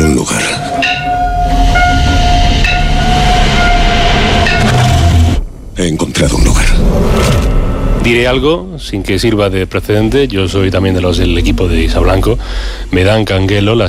Un lugar. He encontrado un lugar. Diré algo sin que sirva de precedente. Yo soy también de los del equipo de Isa Blanco. Me dan canguelo las